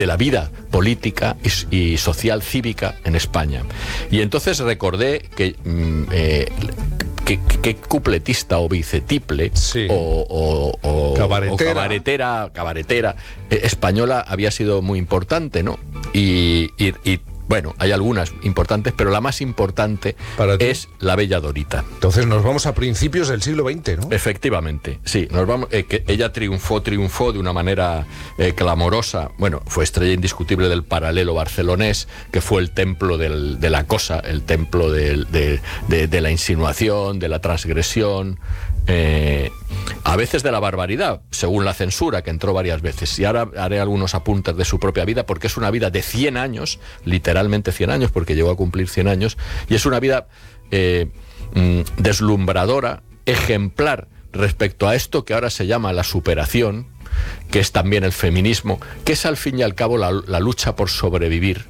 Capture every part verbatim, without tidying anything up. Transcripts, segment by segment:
de la vida política y, y social cívica en España. Y entonces recordé que mm, eh, que, que cupletista o bicetiple sí. o, o, o, cabaretera. o cabaretera, cabaretera eh, española había sido muy importante, ¿no? Y, y, y bueno, hay algunas importantes, pero la más importante es La Bella Dorita. Entonces nos vamos a principios del siglo veinte, ¿no? Efectivamente, sí. Nos vamos, eh, que ella triunfó, triunfó de una manera eh, clamorosa. Bueno, fue estrella indiscutible del paralelo barcelonés, que fue el templo del, de la cosa, el templo de, de, de, de la insinuación, de la transgresión, eh, a veces de la barbaridad, según la censura, que entró varias veces. Y ahora haré algunos apuntes de su propia vida, porque es una vida de cien años, literalmente cien años, porque llegó a cumplir cien años, y es una vida eh, deslumbradora, ejemplar respecto a esto que ahora se llama la superación, que es también el feminismo, que es al fin y al cabo la, la lucha por sobrevivir.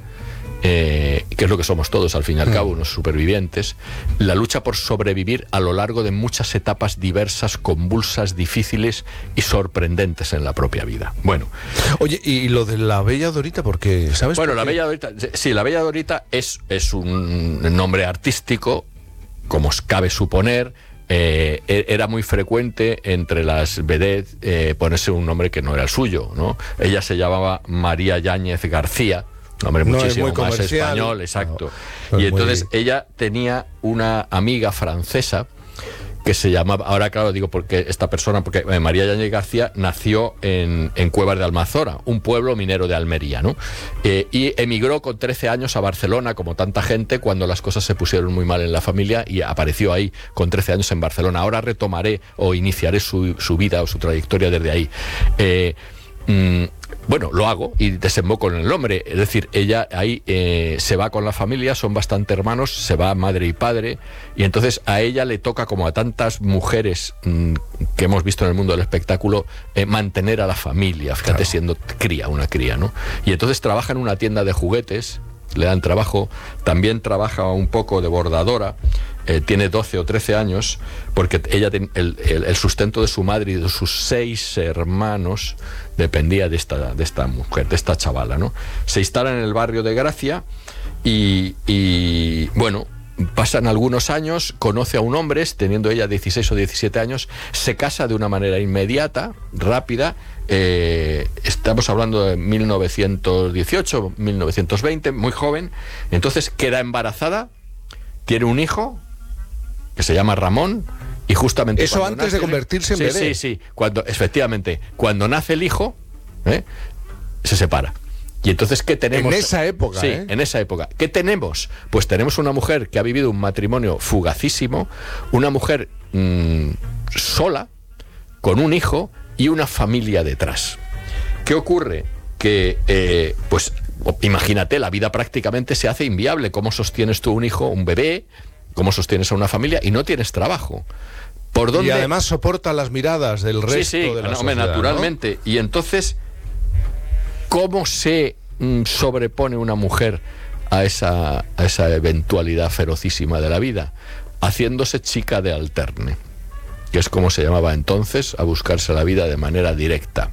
Eh, que es lo que somos todos al fin y al cabo, unos supervivientes, la lucha por sobrevivir a lo largo de muchas etapas diversas, convulsas, difíciles y sorprendentes en la propia vida. Bueno. Oye, y lo de La Bella Dorita, porque ¿sabes? Bueno, por La qué? Bella Dorita, sí, La Bella Dorita es, es un nombre artístico, como os cabe suponer. Eh, era muy frecuente entre las vedettes eh, ponerse un nombre que no era el suyo, ¿no? Ella se llamaba María Yáñez García, nombre no muchísimo es muy más comercial. español, exacto. No, no y entonces muy... ella tenía una amiga francesa que se llamaba, ahora claro digo porque esta persona, porque eh, María Yáñez García nació en, en Cuevas de Almanzora, un pueblo minero de Almería, ¿no? Eh, y emigró con trece años a Barcelona, como tanta gente, cuando las cosas se pusieron muy mal en la familia, y apareció ahí con trece años en Barcelona. Ahora retomaré o iniciaré su, su vida o su trayectoria desde ahí. Eh, mmm, Bueno, lo hago y desemboco en el nombre. Es decir, ella ahí eh, se va con la familia, son bastante hermanos, se va madre y padre, y entonces a ella le toca, como a tantas mujeres mmm, que hemos visto en el mundo del espectáculo, eh, mantener a la familia, fíjate, claro. Siendo cría, una cría, ¿no? Y entonces trabaja en una tienda de juguetes, le dan trabajo, también trabaja un poco de bordadora. Eh, tiene doce o trece años, porque ella ten, el, el, el sustento de su madre y de sus seis hermanos dependía de esta, de esta mujer, de esta chavala, ¿no? Se instala en el barrio de Gracia y, y bueno, pasan algunos años, conoce a un hombre, teniendo ella dieciséis o diecisiete años, se casa de una manera inmediata, rápida. Eh, estamos hablando de mil novecientos dieciocho, mil novecientos veinte, muy joven. Entonces queda embarazada, tiene un hijo que se llama Ramón, y justamente eso antes nace, de convertirse en sí, bebé. Sí, sí, cuando, efectivamente, cuando nace el hijo, ¿eh? se separa. Y entonces, ¿qué tenemos? En esa época, Sí, ¿eh? en esa época. ¿Qué tenemos? Pues tenemos una mujer que ha vivido un matrimonio fugacísimo, una mujer mmm, sola, con un hijo y una familia detrás. ¿Qué ocurre? Que, eh, pues, imagínate, la vida prácticamente se hace inviable. ¿Cómo sostienes tú un hijo, un bebé? ¿Cómo sostienes a una familia y no tienes trabajo? ¿Por dónde? Y además soporta las miradas del resto sí, sí, de la no, sociedad, naturalmente, ¿no? Y entonces, ¿cómo se mm, sobrepone una mujer a esa, a esa eventualidad ferocísima de la vida? Haciéndose chica de alterne, que es como se llamaba entonces, a buscarse la vida de manera directa.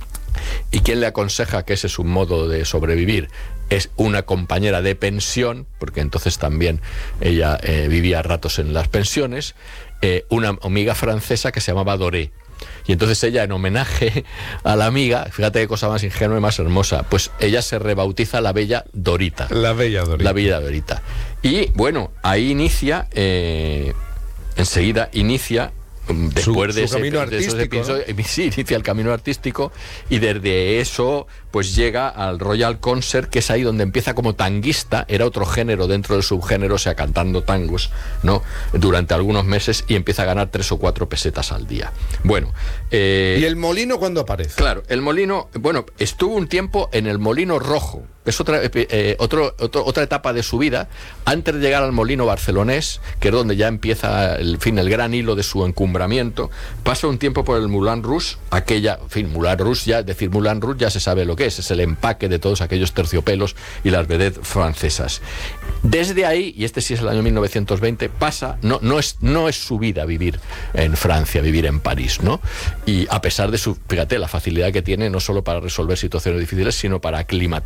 ¿Y quién le aconseja que ese es un modo de sobrevivir? Es una compañera de pensión, porque entonces también ella eh, vivía a ratos en las pensiones, eh, una amiga francesa que se llamaba Doré. Y entonces ella, en homenaje a la amiga, fíjate qué cosa más ingenua y más hermosa, pues ella se rebautiza La Bella Dorita. La Bella Dorita. La Bella Dorita. Y bueno, ahí inicia, eh, enseguida inicia, después su, de, su ese, camino de esos artístico, episodios, ¿no? sí, inicia el camino artístico, y desde eso pues llega al Royal Concert, que es ahí donde empieza como tanguista, era otro género dentro del subgénero, o sea, cantando tangos, ¿no? Durante algunos meses, y empieza a ganar tres o cuatro pesetas al día. Bueno. Eh, ¿Y el Molino cuándo aparece? Claro, el Molino, bueno, estuvo un tiempo en el Molino Rojo, es otra, eh, otro, otro, otra etapa de su vida, antes de llegar al Molino barcelonés, que es donde ya empieza el fin, el gran hilo de su encumbramiento. Pasa un tiempo por el Moulin Rouge, aquella, en fin, Moulin Rouge ya, decir Moulin Rouge ya se sabe lo que es, es el empaque de todos aquellos terciopelos y las vedettes francesas. Desde ahí, y este sí es el año mil novecientos veinte, pasa, no, no, es, no es su vida vivir en Francia, vivir en París, ¿no? Y a pesar de su, fíjate, la facilidad que tiene no solo para resolver situaciones difíciles, sino para aclimatar